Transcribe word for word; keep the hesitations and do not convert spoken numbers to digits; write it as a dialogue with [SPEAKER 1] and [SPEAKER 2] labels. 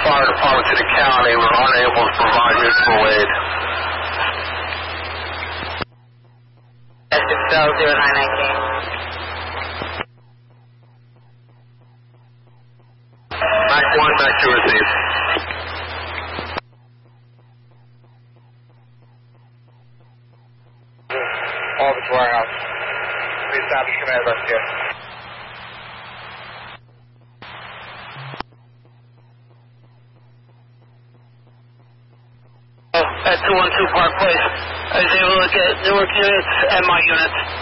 [SPEAKER 1] fire department to the county were unable to provide mutual aid.
[SPEAKER 2] Essex Bell zero nine nineteen.
[SPEAKER 1] Mac one, back to receive. Office warehouse. Please establish command rest here.
[SPEAKER 3] At two one two Park Place, I was able to get Newark units and my units.